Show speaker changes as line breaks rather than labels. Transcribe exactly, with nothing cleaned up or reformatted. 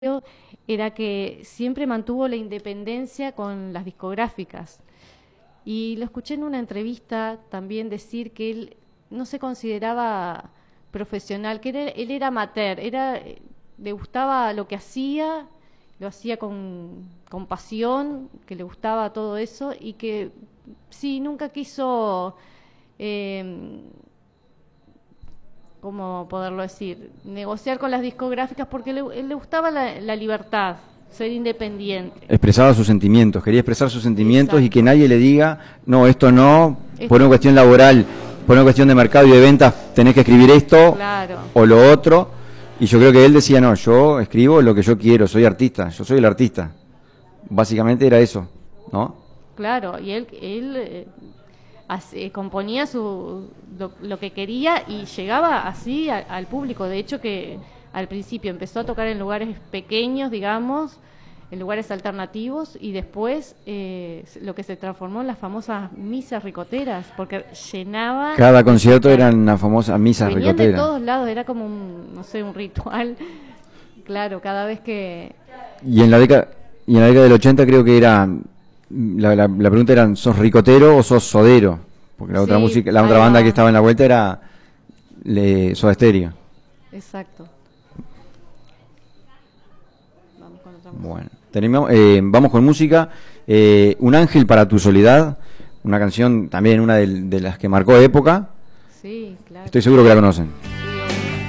era que siempre mantuvo la independencia con las discográficas. Y lo escuché en una entrevista también decir que él no se consideraba profesional, que él, él era amateur, era, le gustaba lo que hacía, lo hacía con, con pasión, que le gustaba todo eso y que sí, nunca quiso, eh, ¿cómo poderlo decir?, negociar con las discográficas porque le, le gustaba la, la libertad, ser independiente.
Expresaba sus sentimientos, quería expresar sus sentimientos. Exacto. Y que nadie le diga, no, esto no, esto por una cuestión laboral, por una cuestión de mercado y de ventas, tenés que escribir esto, claro, o lo otro. Y yo creo que él decía, no, yo escribo lo que yo quiero, soy artista, yo soy el artista. Básicamente era eso, ¿no?
Claro, y él, él eh, así, componía su, lo, lo que quería y llegaba así a, al público. De hecho que al principio empezó a tocar en lugares pequeños, digamos, en lugares alternativos, y después eh, lo que se transformó en las famosas misas ricoteras, porque llenaba...
Cada concierto eran una famosa misa ricotera.
Venían de todos lados, era como un, no sé, un ritual. Claro, cada vez que...
Y en la década, y en la década del ochenta creo que era... La, la, la pregunta era, ¿sos ricotero o sos sodero? Porque la sí, otra música, la otra banda va. que estaba en la vuelta era le, Soda Stereo.
Exacto.
Vamos con otra música. Bueno, tenemos, eh, vamos con música. Eh, Un ángel para tu soledad, una canción también una de, de las que marcó época.
Sí, claro.
Estoy seguro que la conocen.